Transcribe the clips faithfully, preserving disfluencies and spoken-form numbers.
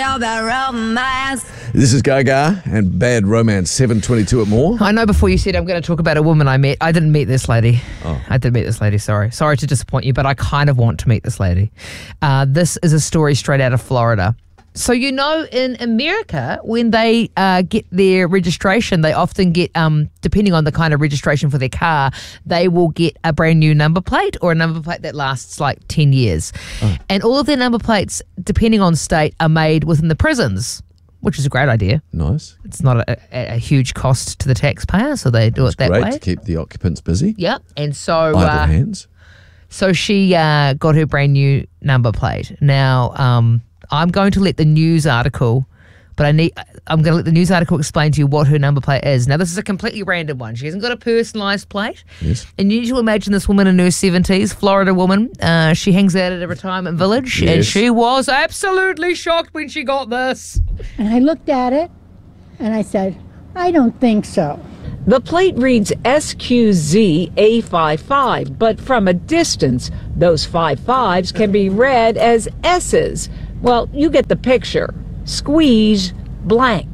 This is Gaga and Bad Romance, seven twenty-two at More. I know before you said I'm going to talk about a woman I met. I didn't meet this lady. Oh. I did meet this lady, sorry. Sorry to disappoint you, but I kind of want to meet this lady. Uh, this is a story straight out of Florida. So, you know, in America, when they uh, get their registration, they often get, um, depending on the kind of registration for their car, they will get a brand new number plate or a number plate that lasts like ten years. Oh. And all of their number plates, depending on state, are made within the prisons, which is a great idea. Nice. It's not a, a, a huge cost to the taxpayer, so they do It's it that great way. to keep the occupants busy. Yeah, and so... Idle uh, hands. So she uh, got her brand new number plate. Now... Um, I'm going to let the news article, but I need, I'm going to let the news article explain to you what her number plate is. Now, this is a completely random one. She hasn't got a personalised plate. Yes. And you need to imagine this woman in her seventies, Florida woman. Uh, she hangs out at a retirement village, Yes. and she was absolutely shocked when she got this. And I looked at it, and I said, I don't think so. The plate reads S Q Z A fifty-five, but from a distance, those five fives can be read as S's. Well, you get the picture. Squeeze blank.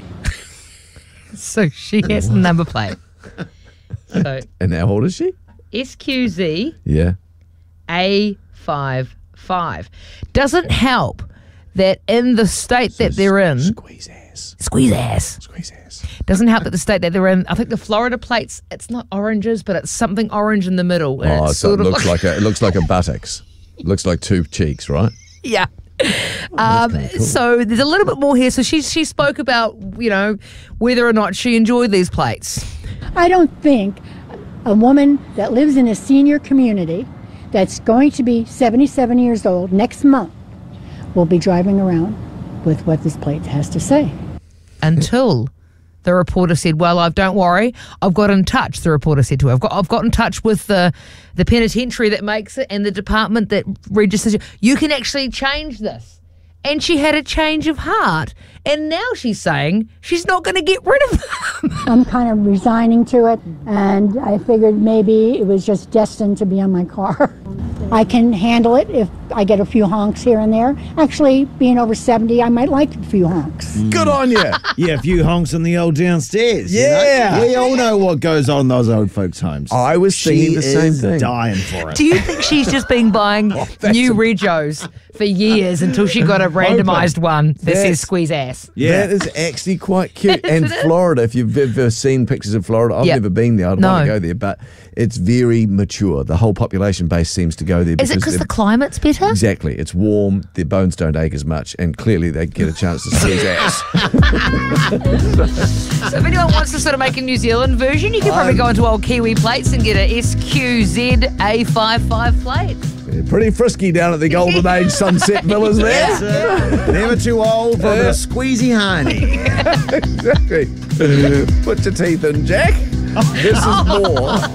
So she has a number plate. So And how old is she? S Q Z Yeah. A fifty-five. Doesn't help that in the state that they're in... Squeeze ass. Squeeze ass. Squeeze ass. Doesn't help that the state that they're in, I think the Florida plates, it's not oranges, but it's something orange in the middle. And Oh, it's so it sort of looks like a, it looks like a buttocks. It looks like two cheeks, right? Yeah. Oh, Um, kinda cool. So there's a little bit more here. So she she spoke about, you know, whether or not she enjoyed these plates. I don't think a woman that lives in a senior community that's going to be seventy-seven years old next month will be driving around with what this plate has to say. Until the reporter said, well, I've, don't worry, I've got in touch, the reporter said to her. I've got, I've got in touch with the, the penitentiary that makes it and the department that registers it. You can actually change this. And she had a change of heart. And now she's saying she's not going to get rid of them. I'm kind of resigning to it, and I figured maybe it was just destined to be on my car. I can handle it if I get a few honks here and there. Actually, being over seventy, I might like a few honks. Good on you. Yeah, a few honks in the old downstairs. you Yeah. know? We all know what goes on in those old folks' homes. I was she thinking the same is thing. dying for it. Do you think she's just been buying that's new a- regos for years until she got a randomised one that That's- says squeeze ass? Yeah. That is actually quite cute. And Isn't it? Florida, if you've ever seen pictures of Florida, I've Yep. never been there. I'd No. want to go there, but it's very mature. The whole population base seems to go there. Is it because they're- the climate's better? Exactly. It's warm, their bones don't ache as much, and clearly they get a chance to squeeze ass. So if anyone wants to sort of make a New Zealand version, you can probably go into old Kiwi plates and get a S Q Z A fifty-five plate. They're pretty frisky down at the Golden Age Sunset Villas there. That's it. Never too old for a bit of squeezy honey. Exactly. Put your teeth in, Jack. This is more.